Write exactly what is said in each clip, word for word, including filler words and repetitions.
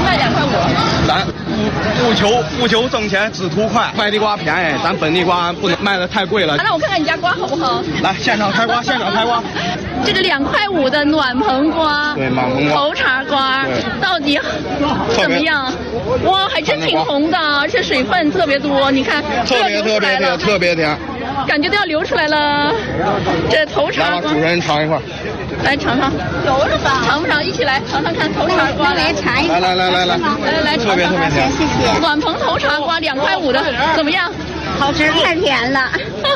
卖两块五。 咱不求不求挣钱，只图快。外地瓜便宜，咱本地瓜不能卖的太贵了。 那我看看你家瓜好不好？ 来，现场开瓜，现场开瓜。 这个两块五的暖棚瓜， 对，暖棚瓜， 头茬瓜，到底怎么样？哇，还真挺红的，而且水分特别多，你看， 特别特别甜，特别甜， 感觉都要流出来了。这头茬瓜， 主人尝一块， 来尝尝，有是吧？尝不尝？一起来尝尝看头茬瓜，来尝一来来来来来， 来来来， 特别特别甜， 谢谢。 暖棚头茬瓜两块五的，怎么样？ 好吃，太甜了。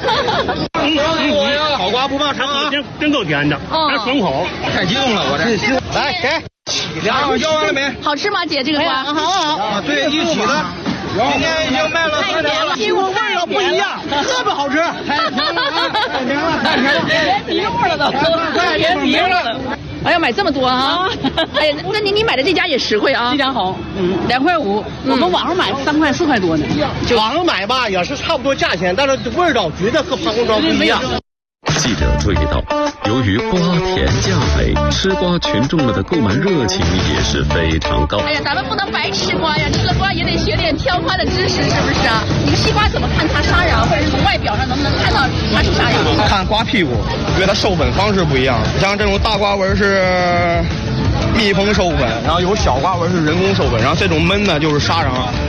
好瓜不怕尝啊， 真真够甜的，还爽口。 太激动了，我这。来给，两要完了没？ 好吃吗，姐？这个瓜好好。 啊，对，一起的。今天已经卖了四点了， 苹果味儿不一样，特别好吃。 太甜了，太甜了，太甜了， 连皮肉了都，连皮肉了。哎呀，买这么多啊！哎呀，那你你买的这家也实惠啊， 非常好，嗯，两块五，我们网上买三块四块多呢。 网上买吧也是差不多价钱，但是味道绝对和潘公庄不一样。 记者注意到，由于瓜甜价美，吃瓜群众们的购买热情也是非常高。 哎呀，咱们不能白吃瓜呀，吃了瓜也得学点挑瓜的知识，是不是啊？你西瓜怎么看它沙瓤，或者是从外表上能不能看到它是沙瓤？ 看瓜屁股，因为它授粉方式不一样。像这种大瓜纹是密封授粉，然后有小瓜纹是人工授粉，然后这种焖呢就是沙瓤。